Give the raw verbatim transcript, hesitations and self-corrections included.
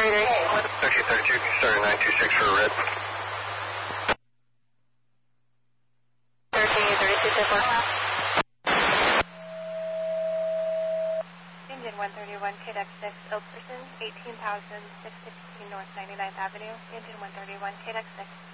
thirty-two thirty-two, sorry, nine two six for red. thirty, thirty-two, four. Engine one thirty-one, K D X six, Oak Person, eighteen thousand six hundred sixteen North ninety-ninth Avenue. Engine one thirty-one, K D X six.